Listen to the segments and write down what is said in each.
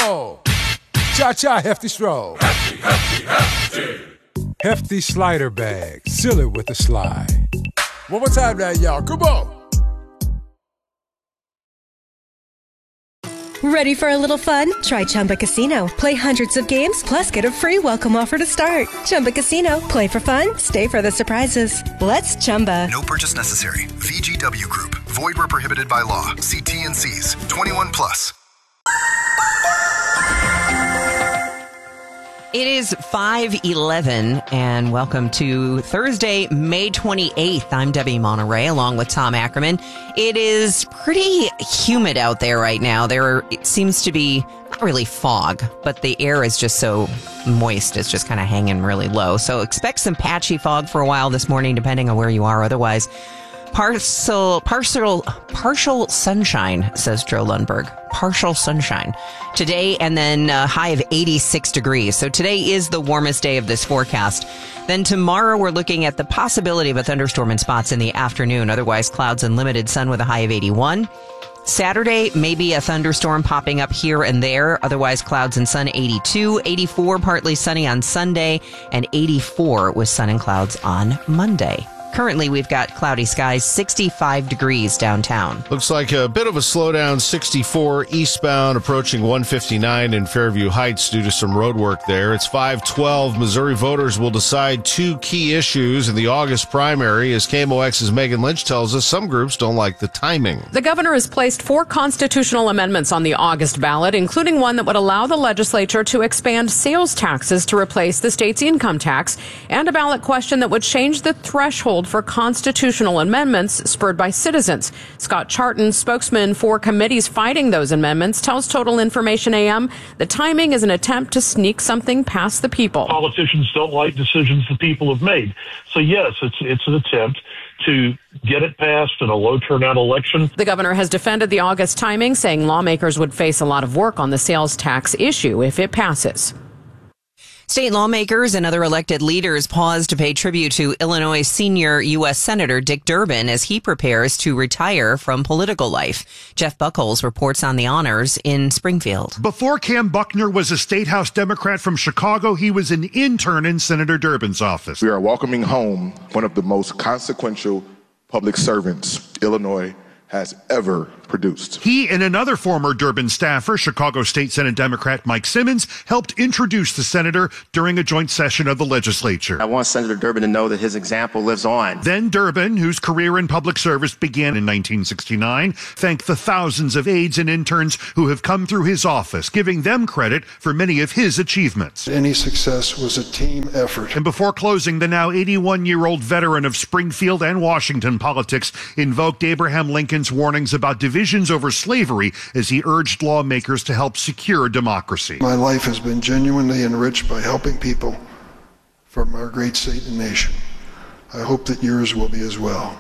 roll. Cha-cha, hefty stroll. Hefty, hefty, hefty. Hefty slider bag. Seal it with a slide. One more time now, y'all. Come on. Ready for a little fun? Try Chumba Casino. Play hundreds of games, plus get a free welcome offer to start. Chumba Casino. Play for fun. Stay for the surprises. Let's Chumba. No purchase necessary. VGW Group. Void where prohibited by law. See T&Cs. 21 plus. It is 5:11, and welcome to Thursday, May 28th. I'm Debbie Monterey, along with Tom Ackerman. It is pretty humid out there right now. It seems to be not really fog, but the air is just so moist. It's just kind of hanging really low. So expect some patchy fog for a while this morning, depending on where you are. Otherwise, partial sunshine, says Joe Lundberg. Partial sunshine today, and then a high of 86 degrees. So today is the warmest day of this forecast. Then tomorrow we're looking at the possibility of a thunderstorm in spots in the afternoon. Otherwise, clouds and limited sun with a high of 81. Saturday, maybe a thunderstorm popping up here and there. Otherwise, clouds and sun 82. 84, partly sunny on Sunday, and 84 with sun and clouds on Monday. Currently, we've got cloudy skies, 65 degrees downtown. Looks like a bit of a slowdown, 64 eastbound, approaching 159 in Fairview Heights due to some road work there. It's 5:12. Missouri voters will decide two key issues in the August primary. As KMOX's Megan Lynch tells us, some groups don't like the timing. The governor has placed 4 constitutional amendments on the August ballot, including one that would allow the legislature to expand sales taxes to replace the state's income tax, and a ballot question that would change the threshold for constitutional amendments spurred by citizens. Scott Charton, spokesman for committees fighting those amendments, tells Total Information AM the timing is an attempt to sneak something past the people. Politicians don't like decisions the people have made. So yes, it's an attempt to get it passed in a low turnout election. The governor has defended the August timing, saying lawmakers would face a lot of work on the sales tax issue if it passes. State lawmakers and other elected leaders pause to pay tribute to Illinois senior U.S. Senator Dick Durbin as he prepares to retire from political life. Jeff Buckles reports on the honors in Springfield. Before Cam Buckner was a State House Democrat from Chicago, he was an intern in Senator Durbin's office. We are welcoming home one of the most consequential public servants Illinois has ever produced. He and another former Durbin staffer, Chicago State Senate Democrat Mike Simmons, helped introduce the senator during a joint session of the legislature. I want Senator Durbin to know that his example lives on. Then Durbin, whose career in public service began in 1969, thanked the thousands of aides and interns who have come through his office, giving them credit for many of his achievements. Any success was a team effort. And before closing, the now 81-year-old veteran of Springfield and Washington politics invoked Abraham Lincoln's warnings about divisions over slavery as he urged lawmakers to help secure democracy. My life has been genuinely enriched by helping people from our great state and nation. I hope that yours will be as well.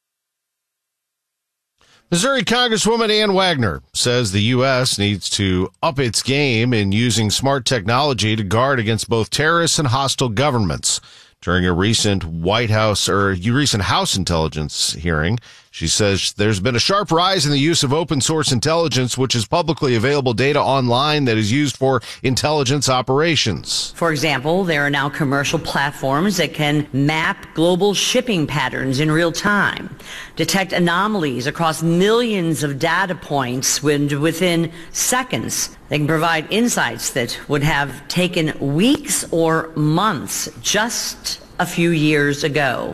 Missouri Congresswoman Ann Wagner says the U.S. needs to up its game in using smart technology to guard against both terrorists and hostile governments. During a recent House intelligence hearing, she says there's been a sharp rise in the use of open source intelligence, which is publicly available data online that is used for intelligence operations. For example, there are now commercial platforms that can map global shipping patterns in real time, detect anomalies across millions of data points within seconds. They can provide insights that would have taken weeks or months just a few years ago.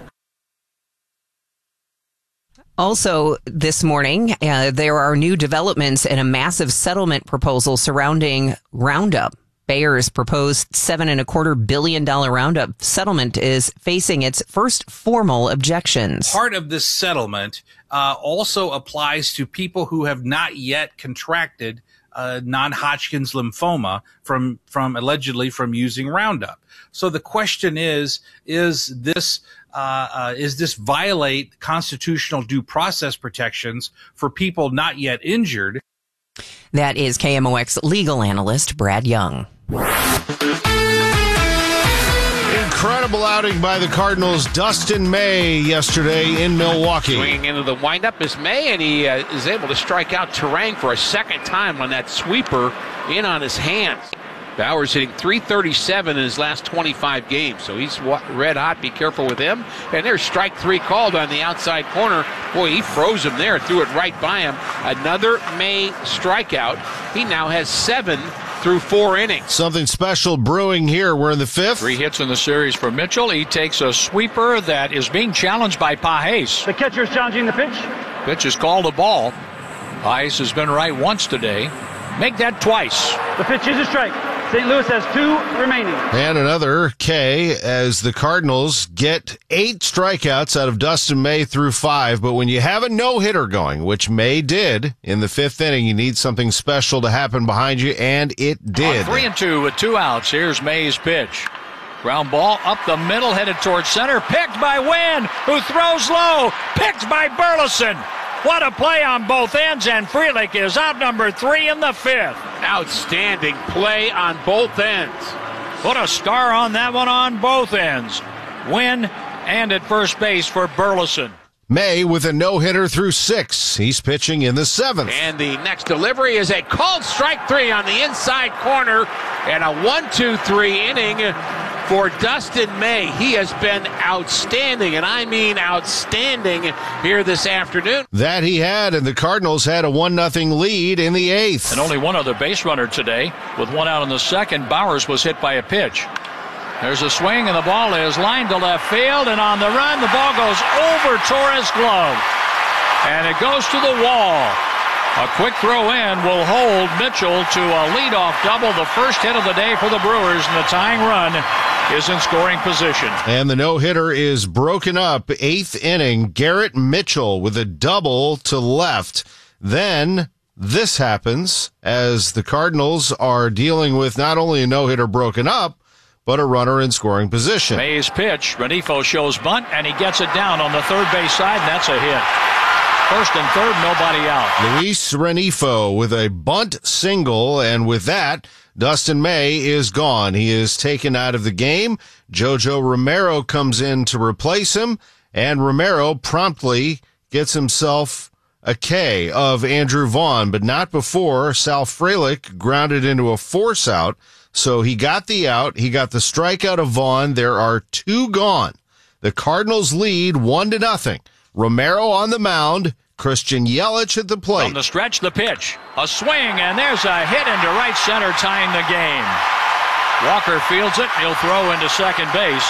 Also, this morning, there are new developments in a massive settlement proposal surrounding Roundup. Bayer's proposed $7.25 billion Roundup settlement is facing its first formal objections. Part of this settlement also applies to people who have not yet contracted non-Hodgkin's lymphoma from allegedly from using Roundup. So the question is this violate constitutional due process protections for people not yet injured? That is KMOX legal analyst Brad Young. Incredible outing by the Cardinals' Dustin May yesterday in Milwaukee. Swinging into the windup is May, and he is able to strike out Terang for a second time on that sweeper in on his hands. Bauer's hitting .337 in his last 25 games, so he's red hot. Be careful with him. And there's strike 3 called on the outside corner. Boy, he froze him there, threw it right by him. Another May strikeout. He now has 7 through 4 innings. Something special brewing here. We're in the 5th. 3 hits in the series for Mitchell. He takes a sweeper that is being challenged by Pages. The catcher is challenging the pitch. Pitch is called a ball. Pages has been right once today. Make that twice. The pitch is a strike. St. Louis has 2 remaining. And another K as the Cardinals get 8 strikeouts out of Dustin May through 5. But when you have a no-hitter going, which May did in the 5th inning, you need something special to happen behind you, and it did. On 3-2 with 2 outs. Here's May's pitch. Ground ball up the middle, headed towards center. Picked by Wynn, who throws low. Picked by Burleson. What a play on both ends, and Frelick is out number 3 in the 5th. Outstanding play on both ends. Put a star on that one on both ends. Win and at first base for Burleson. May with a no-hitter through 6. He's pitching in the 7th. And the next delivery is a called strike 3 on the inside corner, and a 1-2-3 inning for Dustin May. He has been outstanding, and I mean outstanding here this afternoon. That he had, and the Cardinals had a 1-0 lead in the 8th. And only one other base runner today. With 1 out in the 2nd, Bowers was hit by a pitch. There's a swing, and the ball is lined to left field, and on the run, the ball goes over Torres' glove. And it goes to the wall. A quick throw in will hold Mitchell to a leadoff double, the first hit of the day for the Brewers, and the tying run is in scoring position. And the no-hitter is broken up. 8th inning, Garrett Mitchell with a double to left. Then this happens as the Cardinals are dealing with not only a no-hitter broken up, but a runner in scoring position. May's pitch. Renifo shows bunt, and he gets it down on the third base side, and that's a hit. First and third, nobody out. Luis Renifo with a bunt single, and with that, Dustin May is gone. He is taken out of the game. Jojo Romero comes in to replace him, and Romero promptly gets himself a K of Andrew Vaughn, but not before Sal Frelick grounded into a force out. So he got the out. He got the strikeout of Vaughn. There are 2 gone. The Cardinals lead 1-0. Romero on the mound. Christian Yelich at the plate. From the stretch, the pitch. A swing, and there's a hit into right center, tying the game. Walker fields it. He'll throw into second base.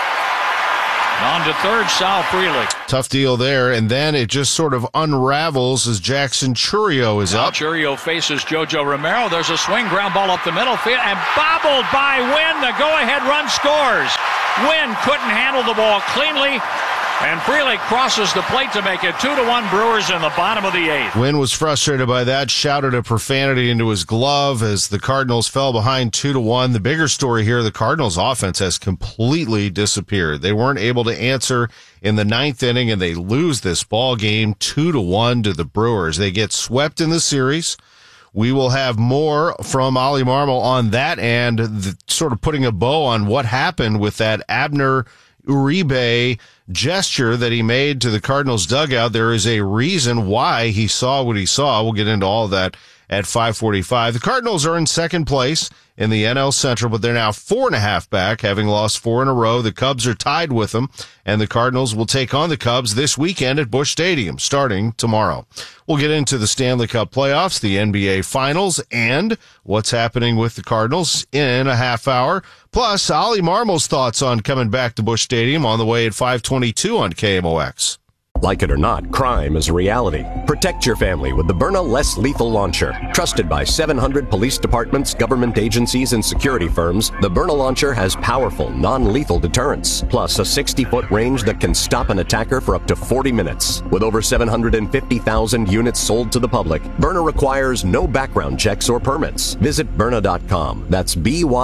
On to third, Sal Frelick. Tough deal there, and then it just sort of unravels as Jackson Chourio is up. Chourio faces Jojo Romero. There's a swing, ground ball up the middle field, and bobbled by Wynn. The go-ahead run scores. Wynn couldn't handle the ball cleanly, and Frelick crosses the plate to make it 2-1 Brewers in the bottom of the 8th. Wynn was frustrated by that, shouted a profanity into his glove as the Cardinals fell behind 2-1. The bigger story here, the Cardinals offense has completely disappeared. They weren't able to answer in the 9th inning, and they lose this ball game 2-1 to the Brewers. They get swept in the series. We will have more from Ollie Marmol on that and sort of putting a bow on what happened with that Abner Uribe gesture that he made to the Cardinals dugout. There is a reason why he saw what he saw. We'll get into all of that at 5:45. The Cardinals are in second place in the NL Central, but they're now 4.5 back, having lost 4 in a row. The Cubs are tied with them, and the Cardinals will take on the Cubs this weekend at Busch Stadium, starting tomorrow. We'll get into the Stanley Cup playoffs, the NBA Finals, and what's happening with the Cardinals in a half hour. Plus, Ollie Marmol's thoughts on coming back to Busch Stadium on the way at 5:22 on KMOX. Like it or not, crime is a reality. Protect your family with the Byrna Less Lethal Launcher. Trusted by 700 police departments, government agencies, and security firms, the Byrna Launcher has powerful, non-lethal deterrence, plus a 60-foot range that can stop an attacker for up to 40 minutes. With over 750,000 units sold to the public, Byrna requires no background checks or permits. Visit Byrna.com. That's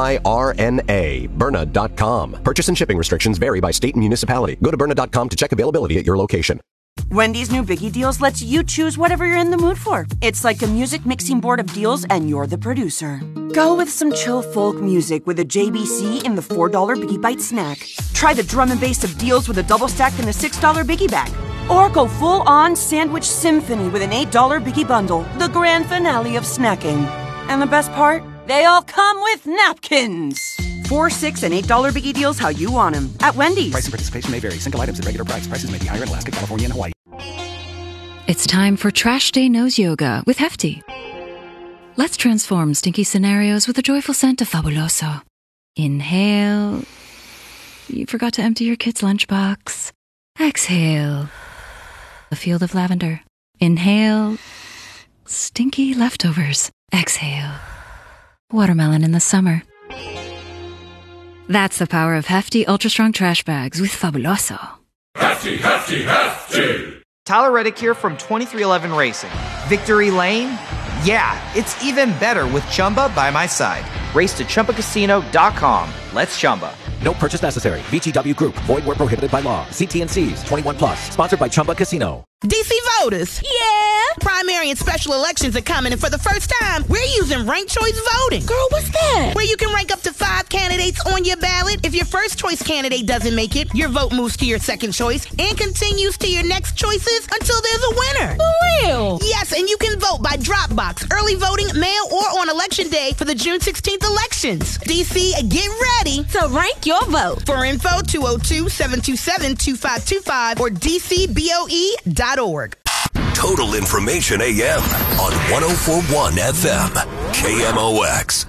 B-Y-R-N-A, Byrna.com. Purchase and shipping restrictions vary by state and municipality. Go to Byrna.com to check availability at your location. Wendy's new Biggie Deals lets you choose whatever you're in the mood for. It's like a music mixing board of deals, and you're the producer. Go with some chill folk music with a JBC in the $4 Biggie Bite snack. Try the drum and bass of deals with a double stack in the $6 Biggie Bag. Or go full-on sandwich symphony with an $8 Biggie Bundle, the grand finale of snacking. And the best part? They all come with napkins. $4, $6, and $8 biggie deals how you want them at Wendy's. Price and participation may vary. Single items at regular price. Prices may be higher in Alaska, California, and Hawaii. It's time for Trash Day Nose Yoga with Hefty. Let's transform stinky scenarios with the joyful scent of Fabuloso. Inhale. You forgot to empty your kid's lunchbox. Exhale. A field of lavender. Inhale. Stinky leftovers. Exhale. Watermelon in the summer. That's the power of Hefty Ultra Strong Trash Bags with Fabuloso. Hefty, hefty, hefty. Tyler Reddick here from 2311 Racing. Victory Lane? Yeah, it's even better with Chumba by my side. Race to ChumbaCasino.com. Let's Chumba. No purchase necessary. VGW Group. Void where prohibited by law. See T&Cs. 21 plus. Sponsored by Chumba Casino. DC voters. Yeah. Primary and special elections are coming, and for the first time, we're using ranked choice voting. Girl, what's that? Where you can rank up to 5 candidates on your ballot. If your first choice candidate doesn't make it, your vote moves to your second choice and continues to your next choices until there's a winner. For real? Yes, and you can vote by drop box, early voting, mail, or on election day for the June 16th elections. DC, get ready to rank your vote. For info, 202-727-2525 or dcboe.org. Total Information AM on 104.1 FM, KMOX.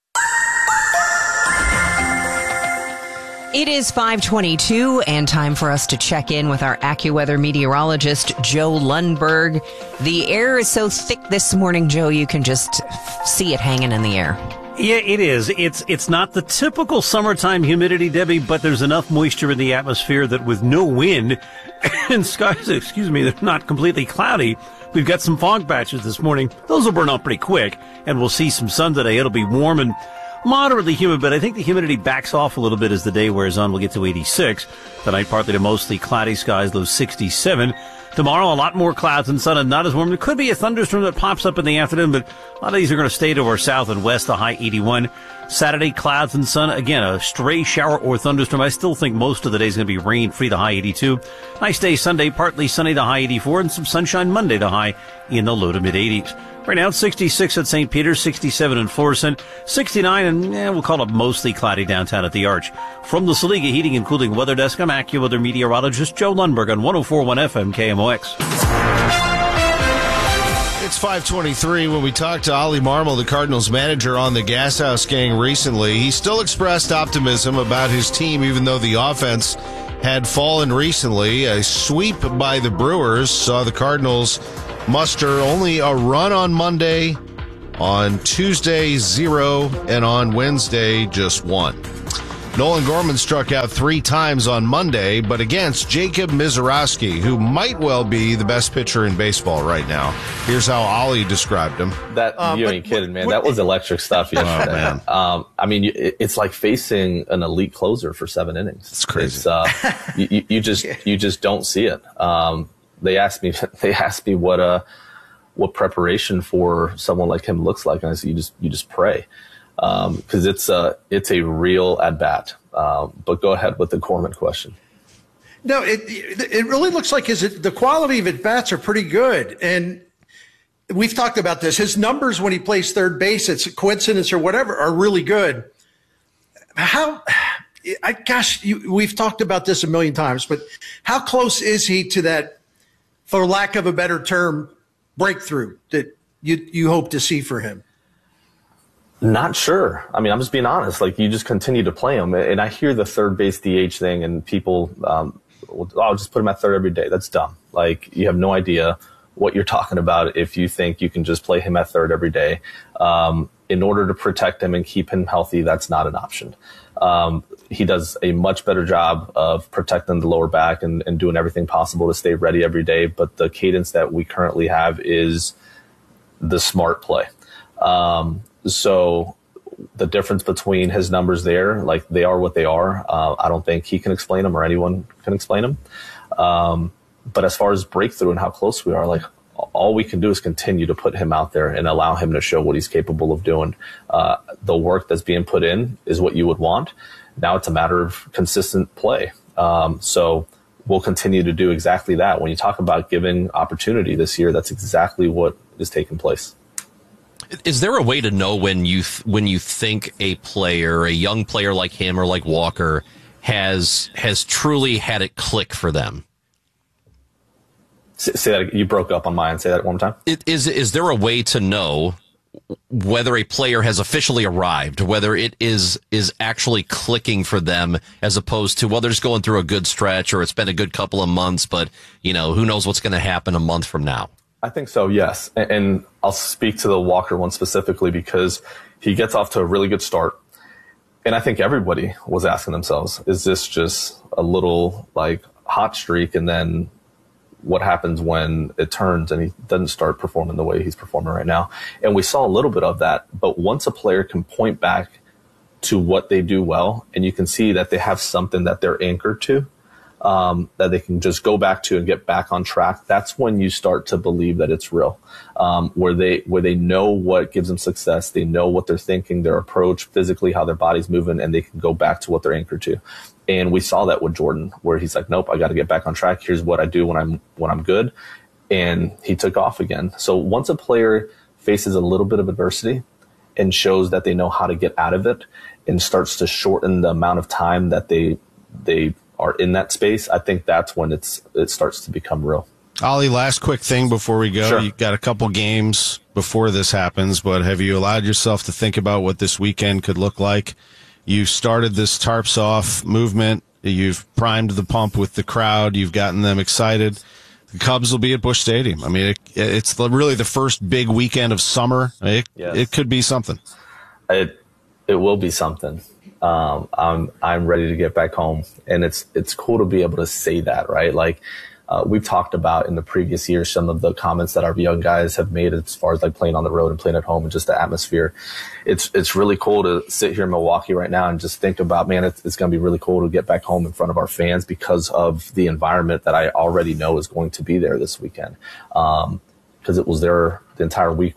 It is 5:22 and time for us to check in with our AccuWeather meteorologist, Joe Lundberg. The air is so thick this morning, Joe, you can just see it hanging in the air. Yeah, it is. It's not the typical summertime humidity, Debbie, but there's enough moisture in the atmosphere that with no wind and skies, they're not completely cloudy. We've got some fog patches this morning. Those will burn off pretty quick, and we'll see some sun today. It'll be warm and moderately humid, but I think the humidity backs off a little bit as the day wears on. We'll get to 86. Tonight, partly to mostly cloudy skies, low 67. Tomorrow, a lot more clouds and sun and not as warm. There could be a thunderstorm that pops up in the afternoon, but a lot of these are going to stay to our south and west, the high 81. Saturday, clouds and sun. Again, a stray shower or thunderstorm. I still think most of the day is going to be rain-free, the high 82. Nice day Sunday, partly sunny, the high 84, and some sunshine Monday, the high in the low to mid-80s. Right now, it's 66 at St. Peter's, 67 in Florissant, 69, and we'll call it mostly cloudy downtown at the Arch. From the Saliga Heating and Cooling Weather Desk, I'm AccuWeather meteorologist Joe Lundberg on 104.1 FM KMOX. It's 5:23 when we talked to Ollie Marmol, the Cardinals manager, on the Gas House Gang recently. He still expressed optimism about his team, even though the offense had fallen recently. A sweep by the Brewers saw the Cardinals muster only a run on Monday, on Tuesday 0, and on Wednesday just 1. Nolan Gorman struck out 3 times on Monday, but against Jacob Misiorowski, who might well be the best pitcher in baseball right now. Here's how Ollie described him. You ain't kidding, man. That was electric stuff yesterday. Oh, man. It's like facing an elite closer for 7 innings. It's crazy. You just don't see it. They asked me what preparation for someone like him looks like, and I said you just pray, because it's a real at bat. But go ahead with the Gorman question. No, it really looks like the quality of at bats are pretty good, and we've talked about this. His numbers when he plays third base, it's a coincidence or whatever, are really good. We've talked about this a million times, but how close is he to that, for lack of a better term, breakthrough that you hope to see for him? Not sure. I mean, I'm just being honest. Like, you just continue to play him. And I hear the third base DH thing, and people, I'll just put him at third every day. That's dumb. Like, you have no idea what you're talking about if you think you can just play him at third every day. In order to protect him and keep him healthy, that's not an option. He does a much better job of protecting the lower back and doing everything possible to stay ready every day. But the cadence that we currently have is the smart play. So the difference between his numbers there, like, they are what they are. I don't think he can explain them or anyone can explain them. But as far as breakthrough and how close we are, like, all we can do is continue to put him out there and allow him to show what he's capable of doing. The work that's being put in is what you would want. Now it's a matter of consistent play. So we'll continue to do exactly that. When you talk about giving opportunity this year, that's exactly what is taking place. Is there a way to know when you think a player, a young player like him or like Walker, has truly had it click for them? Say that. You broke up on mine. Say that one more time. Is there a way to know whether a player has officially arrived, whether it is actually clicking for them, as opposed to, well, they're just going through a good stretch, or it's been a good couple of months, but who knows what's going to happen a month from now? I think so, yes. And I'll speak to the Walker one specifically because he gets off to a really good start. And I think everybody was asking themselves, is this just a little hot streak? And then what happens when it turns and he doesn't start performing the way he's performing right now? And we saw a little bit of that. But once a player can point back to what they do well, and you can see that they have something that they're anchored to, that they can just go back to and get back on track, that's when you start to believe that it's real, where they know what gives them success, they know what they're thinking, their approach, physically how their body's moving, and they can go back to what they're anchored to. And we saw that with Jordan, where he's like, nope, I got to get back on track. Here's what I do when I'm good. And he took off again. So once a player faces a little bit of adversity and shows that they know how to get out of it and starts to shorten the amount of time that they are in that space, I think that's when it starts to become real. Ollie, last quick thing before we go. Sure. You've got a couple games before this happens, but have you allowed yourself to think about what this weekend could look like? You started this Tarps Off movement. You've primed the pump with the crowd. You've gotten them excited. The Cubs will be at Busch Stadium. I mean, it's really the first big weekend of summer. It could be something. It will be something. I'm ready to get back home, and it's cool to be able to say that, right? We've talked about in the previous years some of the comments that our young guys have made as far as playing on the road and playing at home and just the atmosphere. It's really cool to sit here in Milwaukee right now and just think about, man, it's going to be really cool to get back home in front of our fans because of the environment that I already know is going to be there this weekend. Because it was there the entire week.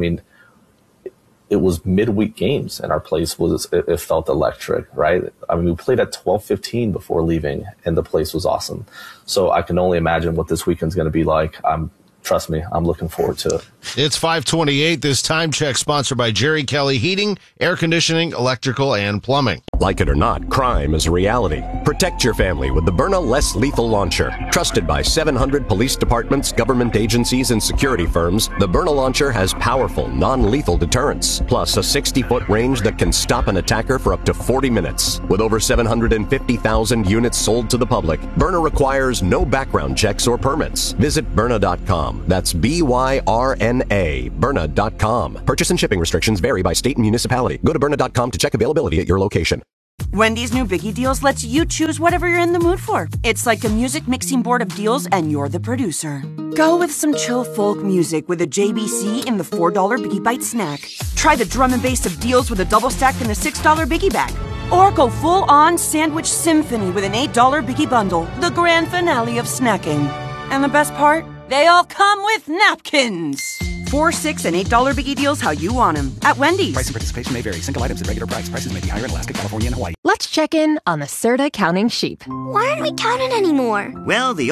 It was midweek games, and our place it felt electric, right? I mean, we played at 12:15 before leaving, and the place was awesome. So I can only imagine what this weekend's going to be like. Trust me, I'm looking forward to it. It's 5:28. This time check sponsored by Jerry Kelly Heating, Air Conditioning, Electrical, and Plumbing. Like it or not, crime is a reality. Protect your family with the Byrna Less Lethal Launcher. Trusted by 700 police departments, government agencies, and security firms, the Byrna Launcher has powerful, non-lethal deterrence, plus a 60-foot range that can stop an attacker for up to 40 minutes. With over 750,000 units sold to the public, Byrna requires no background checks or permits. Visit Byrna.com. That's BYRNA, Byrna.com. Purchase and shipping restrictions vary by state and municipality. Go to Byrna.com to check availability at your location. Wendy's new Biggie Deals lets you choose whatever you're in the mood for. It's like a music mixing board of deals, and you're the producer. Go with some chill folk music with a JBC in the $4 Biggie Bite snack. Try the drum and bass of deals with a double stack in the $6 Biggie Bag. Or go full-on sandwich symphony with an $8 Biggie Bundle, the grand finale of snacking. And the best part? They all come with napkins. $4, $6, and $8 Biggie Deals how you want them at Wendy's. Price and participation may vary. Single items at regular price. Prices may be higher in Alaska, California, and Hawaii. Let's check in on the Serta counting sheep. Why aren't we counting anymore? Well, the